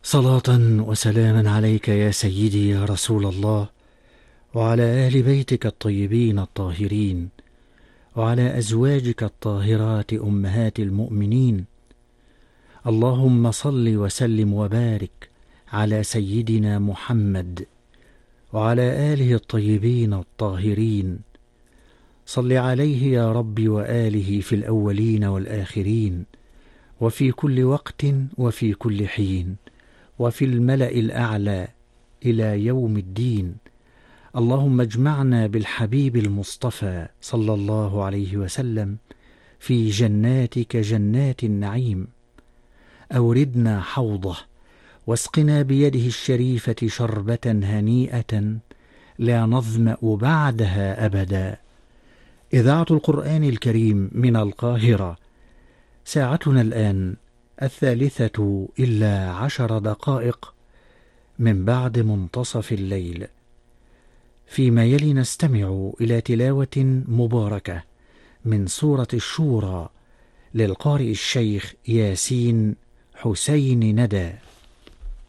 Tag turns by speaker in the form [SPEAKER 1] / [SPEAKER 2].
[SPEAKER 1] صلاة وسلاما عليك يا سيدي يا رسول الله، وعلى أهل بيتك الطيبين الطاهرين، وعلى أزواجك الطاهرات أمهات المؤمنين. اللهم صل وسلم وبارك على سيدنا محمد وعلى آله الطيبين الطاهرين. صل عليه يا رب وآله في الأولين والآخرين، وفي كل وقت وفي كل حين، وفي الملأ الأعلى إلى يوم الدين. اللهم اجمعنا بالحبيب المصطفى صلى الله عليه وسلم في جناتك جنات النعيم. أوردنا حوضه واسقنا بيده الشريفة شربة هنيئة لا نظمأ بعدها أبدا. إذاعة القرآن الكريم من القاهرة. ساعتنا الآن 3:10 من بعد منتصف الليل. فيما يلي نستمع إلى تلاوة مباركة من سورة الشورى للقارئ الشيخ ياسين حسين ندى.